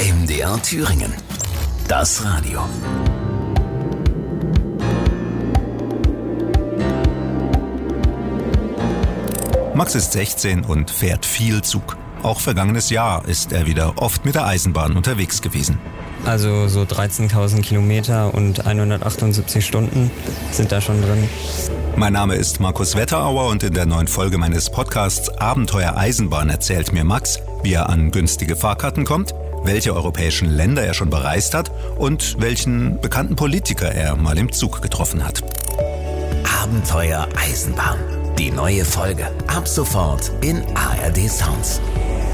MDR Thüringen. Das Radio. Max ist 16 und fährt viel Zug. Auch vergangenes Jahr ist er wieder oft mit der Eisenbahn unterwegs gewesen. Also so 13.000 Kilometer und 178 Stunden sind da schon drin. Mein Name ist Markus Wetterauer und in der neuen Folge meines Podcasts Abenteuer Eisenbahn erzählt mir Max, wie er an günstige Fahrkarten kommt, welche europäischen Länder er schon bereist hat und welchen bekannten Politiker er mal im Zug getroffen hat. Abenteuer Eisenbahn. Die neue Folge ab sofort in ARD Sounds.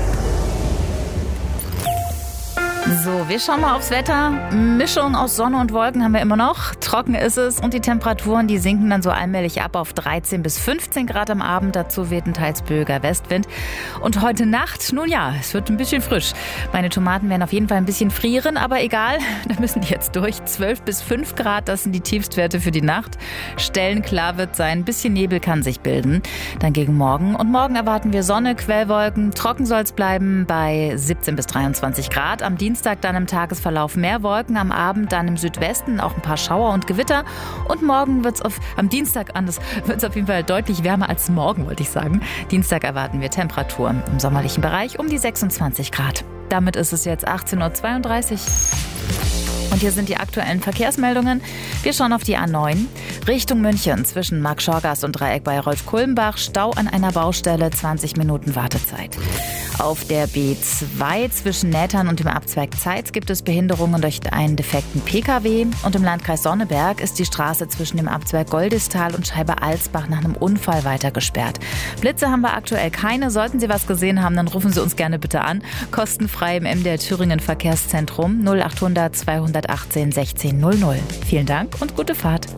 So, wir schauen mal aufs Wetter. Mischung aus Sonne und Wolken haben wir immer noch. Trocken ist es und die Temperaturen, die sinken dann so allmählich ab auf 13 bis 15 Grad am Abend. Dazu weht ein teils böiger Westwind. Und heute Nacht, nun ja, es wird ein bisschen frisch. Meine Tomaten werden auf jeden Fall ein bisschen frieren, aber egal, da müssen die jetzt durch. 12 bis 5 Grad, das sind die Tiefstwerte für die Nacht. Stellenklar wird sein, ein bisschen Nebel kann sich bilden. Dann gegen morgen. Und morgen erwarten wir Sonne, Quellwolken. Trocken soll es bleiben bei 17 bis 23 Grad. Am Dienstag dann im Tagesverlauf mehr Wolken, am Abend dann im Südwesten auch ein paar Schauer und Gewitter. Und morgen am Dienstag wird es auf jeden Fall deutlich wärmer als morgen, wollte ich sagen. Dienstag erwarten wir Temperaturen im sommerlichen Bereich um die 26 Grad. Damit ist es jetzt 18.32 Uhr. Und hier sind die aktuellen Verkehrsmeldungen. Wir schauen auf die A9. Richtung München zwischen Marktschorgast und Dreieck Bayreuth-Kulmbach. Stau an einer Baustelle, 20 Minuten Wartezeit. Auf der B2 zwischen Nätern und dem Abzweig Zeitz gibt es Behinderungen durch einen defekten Pkw. Und im Landkreis Sonneberg ist die Straße zwischen dem Abzweig Goldistal und Scheibe Alsbach nach einem Unfall weiter gesperrt. Blitze haben wir aktuell keine. Sollten Sie was gesehen haben, dann rufen Sie uns gerne bitte an. Kostenfrei im MDR Thüringen Verkehrszentrum 0800 218 16 00. Vielen Dank und gute Fahrt.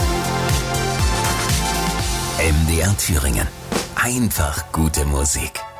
MDR Thüringen. Einfach gute Musik.